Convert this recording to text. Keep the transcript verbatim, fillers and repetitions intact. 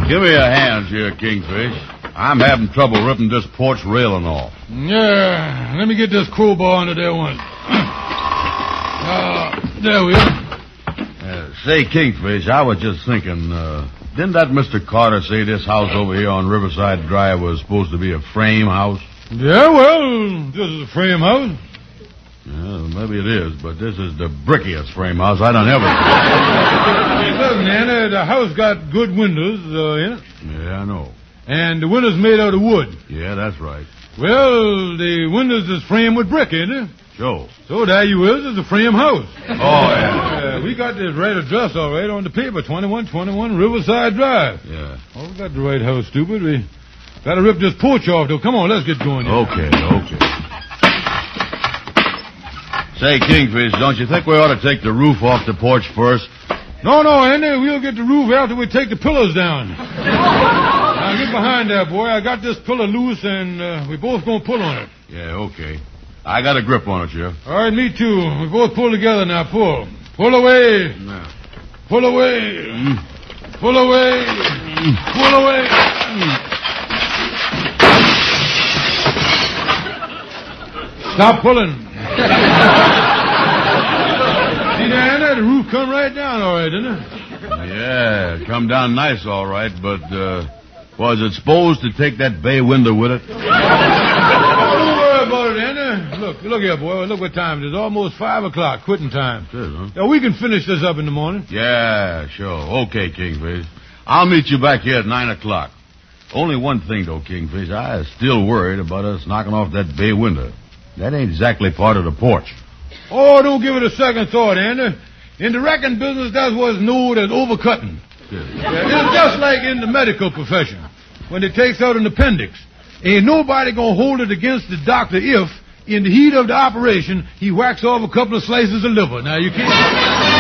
Give me a hand here, Kingfish. I'm having trouble ripping this porch railing off. Yeah, let me get this crowbar under there one. Uh, there we are. Uh, say, Kingfish, I was just thinking, uh, didn't that Mister Carter say this house over here on Riverside Drive was supposed to be a frame house? Yeah, well, this is a frame house. Yeah, maybe it is, but this is the brickiest frame house I done ever seen. Listen, Anna, the house got good windows uh, in it. Yeah, I know. And the windows made out of wood. Yeah, that's right. Well, the windows is framed with brick, ain't it? Sure. So there you is. It's a frame house. Oh, yeah. Uh, we got the right address all right on the paper, twenty-one twenty-one Riverside Drive. Yeah. Oh, we got the right house, stupid. We got to rip this porch off, though. Come on, let's get going here. Okay, okay. Say, Kingfish, don't you think we ought to take the roof off the porch first? No, no, Andy. We'll get the roof after we take the pillars down. Now, get behind there, boy. I got this pillar loose, and uh, we both going to pull on it. Yeah, okay. I got a grip on it, Sheriff. All right, me too. We both pull together now. Pull. Pull away. No. Pull away. Mm. Pull away. Mm. Pull away. Mm. Stop pulling. See there, Anna? The roof come right down all right, didn't it? Yeah, it come down nice, all right, but, uh, was it supposed to take that bay window with it? Don't worry about it, Anna. Look, look here, boy. Look what time it is. Almost five o'clock, quitting time. It is, huh? Now, we can finish this up in the morning. Yeah, sure. Okay, Kingfish. I'll meet you back here at nine o'clock. Only one thing, though, Kingfish. I is still worried about us knocking off that bay window. That ain't exactly part of the porch. Oh, don't give it a second thought, Andy. In the wrecking business, that's what's known as overcutting. Yeah. Yeah, it's just like in the medical profession. When it takes out an appendix, ain't nobody gonna hold it against the doctor if, in the heat of the operation, he whacks off a couple of slices of liver. Now, you can't...